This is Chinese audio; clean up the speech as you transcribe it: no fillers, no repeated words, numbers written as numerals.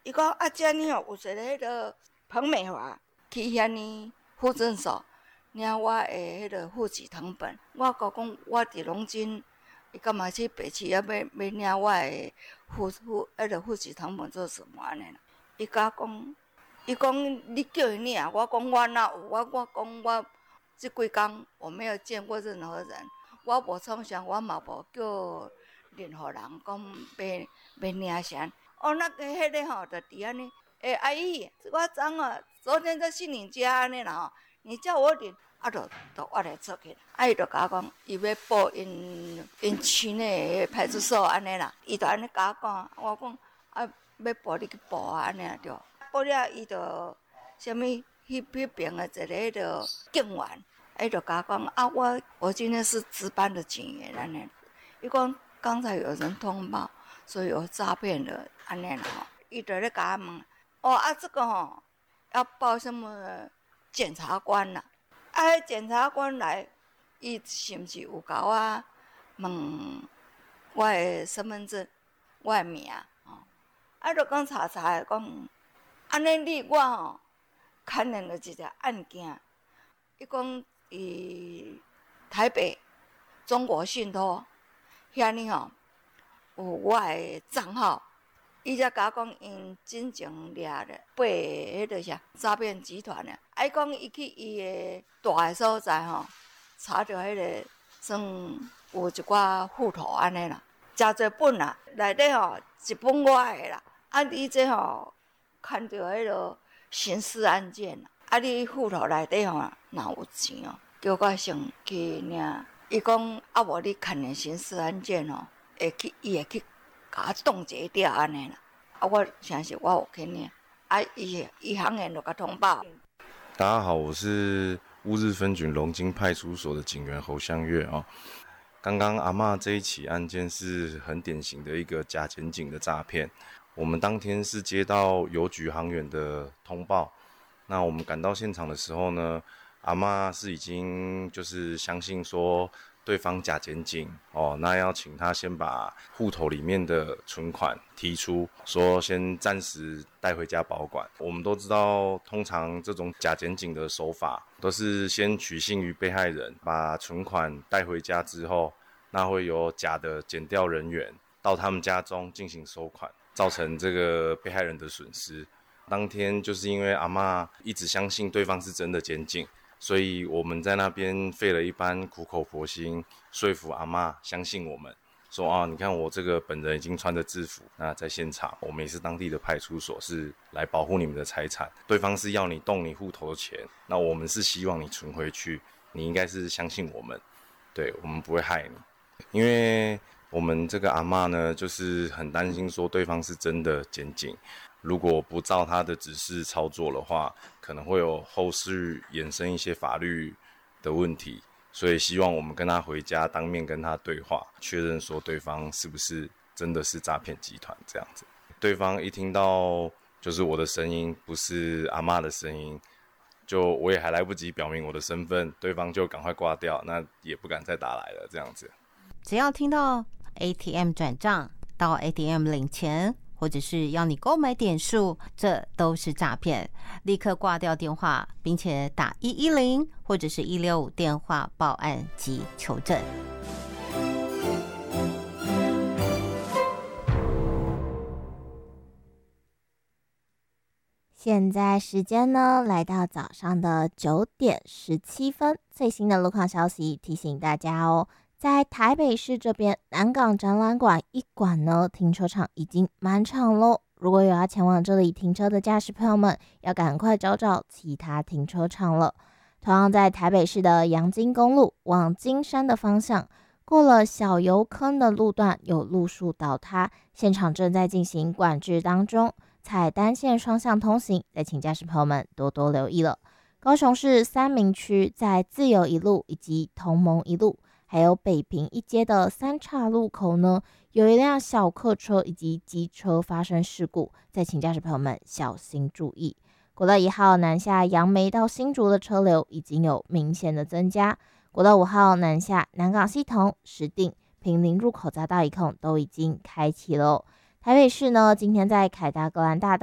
伊讲啊，遮呢有一个迄个彭美华去遐呢户政所领我的迄个户籍誊本，我讲我伫龙津，伊干嘛去北市要领我的迄个户籍誊本做什么安尼啦？伊甲我讲，伊讲你叫伊领，我讲我哪有，我讲我这几工我没有见过任何人，我无创啥，我嘛无叫任何人讲要领啥。哦，那个迄个吼，就伫安尼。阿姨，我昨昨天在杏林家安尼啦吼，你叫我领，就我来出去。伊就甲我讲，伊要报因区内派出所安尼啦。伊就安尼甲我讲，我讲要报你去报安尼啦对。报了，伊就啥物迄边的一个迄个警员，伊就甲我讲我今天是值班的警员安尼。伊讲刚才有人通报，所以有诈骗的安尼啦吼。伊就咧甲我问，这个吼要报什么检察官啦？检察官来，伊是毋是有甲我问我的身份证、我的名吼？就讲查讲，安尼我吼牵连了一个案件，伊讲台北中国信托遐呢吼有我的账号。伊才甲我讲，因真正抓了8个迄个啥诈骗集团呢。伊讲伊去伊的大个所在吼，查着迄个算有一寡户头安尼啦，诚侪本啦，内底吼一本我的啦。你这吼看着迄个刑事案件啦，你户头内底吼若有钱叫我先去领。伊讲无你牵连刑事案件吼，伊会去。甲我冻结掉安尼啦，我诚实我有去领，伊行员就甲通报。 大家好，我是乌日分局龙津派出所的警员侯相月哦。刚刚阿嬷这一起案件是很典型的一个假检警的诈骗。我们当天是接到邮局行员的通报，那我们赶到现场的时候呢，阿嬷是已经就是相信说对方假检警那要请他先把户头里面的存款提出，说先暂时带回家保管。我们都知道，通常这种假检警的手法都是先取信于被害人，把存款带回家之后，那会有假的检调人员到他们家中进行收款，造成这个被害人的损失。当天就是因为阿嬷一直相信对方是真的检警，所以我们在那边费了一番苦口婆心，说服阿嬷相信我们，说你看我这个本人已经穿着制服，那在现场我们也是当地的派出所，是来保护你们的财产，对方是要你动你户头的钱，那我们是希望你存回去，你应该是相信我们，对，我们不会害你。因为我们这个阿嬷呢，就是很担心说对方是真的检警，如果不照他的指示操作的话，可能会有后续衍生一些法律的问题，所以希望我们跟他回家当面跟他对话，确认说对方是不是真的是诈骗集团这样子。对方一听到就是我的声音不是阿嬷的声音，就我也还来不及表明我的身份，对方就赶快挂掉，那也不敢再打来了这样子。 只要听到 ATM 转账到 ATM 领钱，或者是要你购买点数，这都是诈骗，立刻挂掉电话，并且打110或者是165电话报案及求证。 现在时间呢来到早上的9点17分，最新的路况消息提醒大家哦，在台北市这边南港展览馆一馆呢，停车场已经满场咯。如果有要前往这里停车的驾驶朋友们，要赶快找其他停车场了。同样在台北市的阳金公路往金山的方向，过了小油坑的路段有路树倒塌，现场正在进行管制当中，采单线双向通行，再请驾驶朋友们多多留意了。高雄市三民区在自由一路以及同盟一路还有北平一街的三岔路口呢，有一辆小客车以及机车发生事故，再请驾驶朋友们小心注意。国道1号南下杨梅到新竹的车流已经有明显的增加，国道5号南下南港系统、石碇、坪林入口匝道一控都已经开启了。台北市呢，今天在凯达格兰大道